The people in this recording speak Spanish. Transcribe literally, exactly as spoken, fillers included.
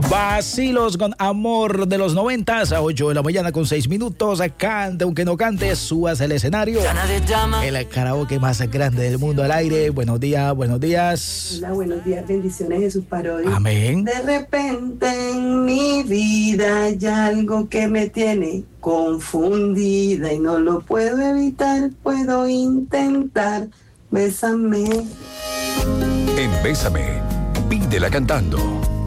Vacilos con amor de los noventas a ocho de la mañana con seis minutos. Cante aunque no cante, subas al escenario. El karaoke más grande del mundo al aire. Buenos días, buenos días. Hola, buenos días, bendiciones, Jesús Parodi. Amén. De repente en mi vida hay algo que me tiene confundida y no lo puedo evitar, puedo intentar. Bésame. En Bésame, pídela cantando.